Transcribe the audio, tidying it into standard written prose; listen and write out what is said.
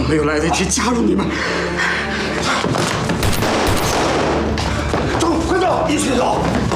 没有来得及加入你们。走，快走，一起走。